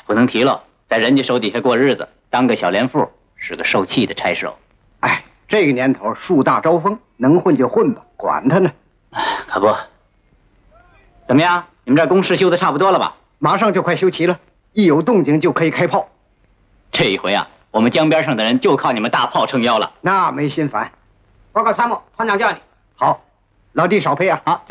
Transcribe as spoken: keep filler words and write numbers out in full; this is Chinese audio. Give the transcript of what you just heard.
不能提了，在人家手底下过日子，当个小连副是个受气的差事哦。 哎，这个年头树大招风，能混就混吧，管他呢。 哎，可不。怎么样？你们这工事修的差不多了吧？ 马上就快修齐了，一有动静就可以开炮。 这一回啊，我们江边上的人就靠你们大炮撑腰了。 那没心烦。 报告参谋，团长叫你。 好，老弟少陪啊。 好。